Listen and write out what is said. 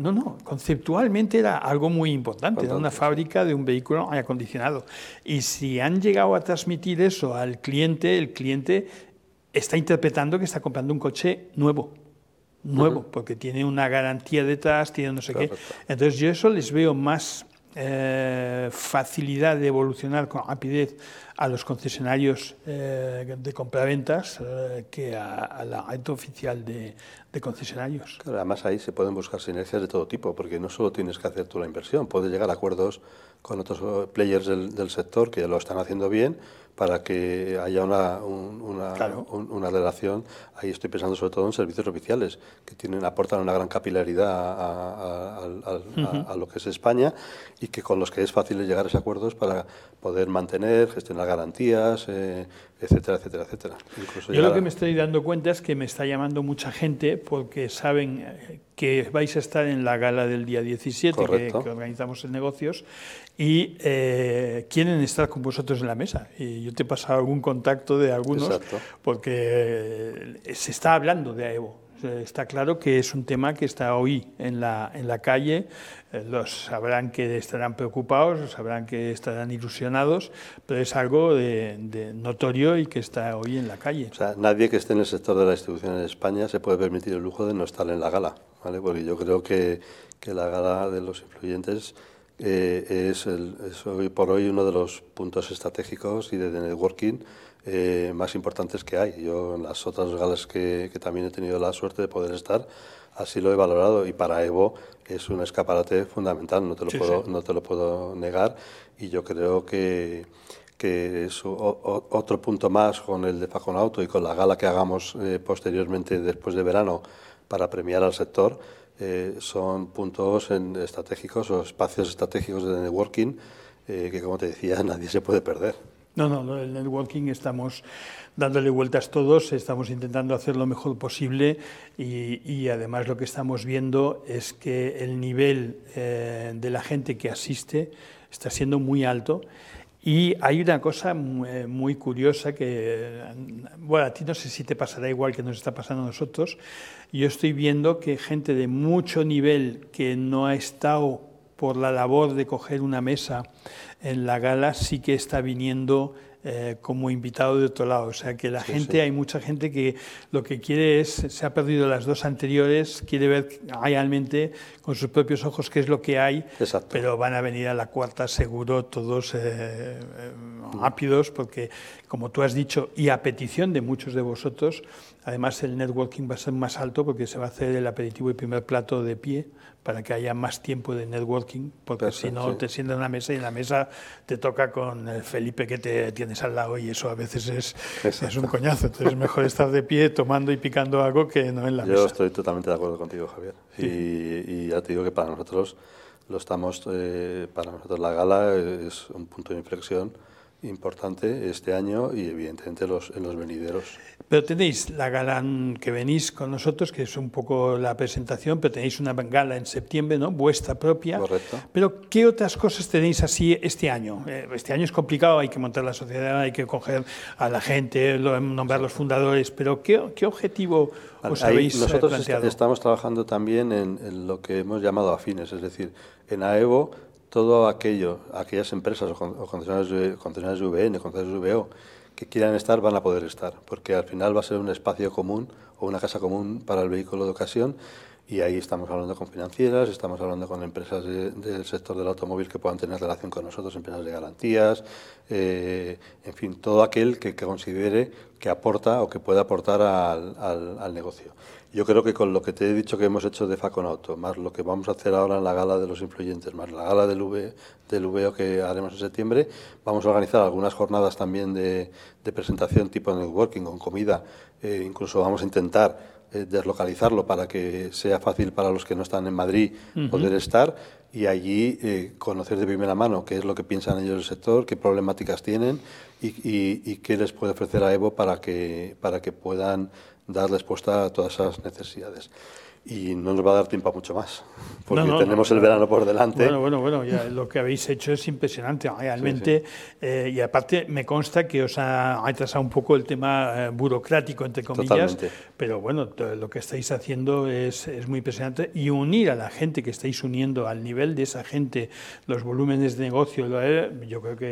no, conceptualmente era algo muy importante, era una fábrica de un vehículo acondicionado. Y si han llegado a transmitir eso al cliente, el cliente está interpretando que está comprando un coche nuevo, porque tiene una garantía detrás, tiene no sé qué. Entonces yo eso les veo más facilidad de evolucionar con rapidez a los concesionarios de compraventas que a la red oficial de concesionarios. Claro, además ahí se pueden buscar sinergias de todo tipo, porque no solo tienes que hacer tú la inversión, puedes llegar a acuerdos con otros players del sector que lo están haciendo bien para que haya una relación. Ahí estoy pensando sobre todo en servicios oficiales, que aportan una gran capilaridad a lo que es España y que con los que es fácil llegar a esos acuerdos para poder mantener, gestionar garantías, etcétera, etcétera, etcétera. Yo lo que me estoy dando cuenta es que me está llamando mucha gente porque saben que vais a estar en la gala del día 17 que organizamos en negocios y quieren estar con vosotros en la mesa. Y yo te he pasado algún contacto de algunos porque se está hablando de AEVO. Está claro que es un tema que está hoy en la calle, los sabrán que estarán preocupados, sabrán que estarán ilusionados, pero es algo de notorio y que está hoy en la calle. O sea, nadie que esté en el sector de la distribución en España se puede permitir el lujo de no estar en la gala, ¿vale? Porque yo creo que la gala de los influyentes es hoy por hoy uno de los puntos estratégicos y de networking más importantes que hay. Yo en las otras galas que también he tenido la suerte de poder estar, así lo he valorado y para AEVO es un escaparate fundamental, no te lo puedo negar y yo creo que es otro punto más con el de Faconauto y con la gala que hagamos posteriormente después de verano para premiar al sector. Son puntos estratégicos o espacios estratégicos de networking que, como te decía, nadie se puede perder. No, el networking estamos dándole vueltas todos, estamos intentando hacer lo mejor posible y además lo que estamos viendo es que el nivel de la gente que asiste está siendo muy alto. Y hay una cosa muy curiosa que, bueno, a ti no sé si te pasará igual que nos está pasando a nosotros. Yo estoy viendo que gente de mucho nivel que no ha estado por la labor de coger una mesa en la gala sí que está viniendo como invitado de otro lado. O sea, que la gente, hay mucha gente que lo que quiere es, se ha perdido las dos anteriores, quiere ver realmente con sus propios ojos qué es lo que hay, pero van a venir a la cuarta seguro todos rápidos, porque como tú has dicho, y a petición de muchos de vosotros, además el networking va a ser más alto porque se va a hacer el aperitivo y primer plato de pie para que haya más tiempo de networking, porque si no te sientas en una mesa y en la mesa te toca con el Felipe que te tienes al lado y eso a veces es un coñazo. Entonces es mejor estar de pie tomando y picando algo que no en la mesa. Yo estoy totalmente de acuerdo contigo, Javier. Y ya te digo que para nosotros para nosotros la gala es un punto de inflexión importante este año y evidentemente en los venideros. Pero tenéis la gala que venís con nosotros, que es un poco la presentación, pero tenéis una gala en septiembre, ¿no? Vuestra propia. Correcto. Pero ¿qué otras cosas tenéis así este año? Este año es complicado, hay que montar la sociedad, hay que coger a la gente, nombrar los fundadores, pero ¿qué objetivo os habéis nosotros planteado? Estamos trabajando también en lo que hemos llamado afines, es decir, en AEVO todo aquellas empresas o concesionarios de VN, concesionarios de VO que quieran estar van a poder estar, porque al final va a ser un espacio común o una casa común para el vehículo de ocasión y ahí estamos hablando con financieras, estamos hablando con empresas del sector del automóvil que puedan tener relación con nosotros, empresas de garantías, en fin, todo aquel que considere que aporta o que puede aportar al negocio. Yo creo que con lo que te he dicho que hemos hecho de Faconauto, más lo que vamos a hacer ahora en la gala de los influyentes, más la gala del VO que haremos en septiembre, vamos a organizar algunas jornadas también de presentación tipo networking con comida, incluso vamos a intentar deslocalizarlo para que sea fácil para los que no están en Madrid poder estar y allí conocer de primera mano qué es lo que piensan ellos del sector, qué problemáticas tienen y qué les puede ofrecer AEVO para que puedan dar respuesta a todas esas necesidades. y no nos va a dar tiempo a mucho más, porque No, tenemos el verano por delante. Bueno, ya lo que habéis hecho es impresionante, realmente, Sí. Y aparte me consta que os ha atrasado un poco el tema burocrático, entre comillas, Totalmente. pero bueno, lo que estáis haciendo es muy impresionante, y unir a la gente que estáis uniendo al nivel de esa gente, los volúmenes de negocio, yo creo que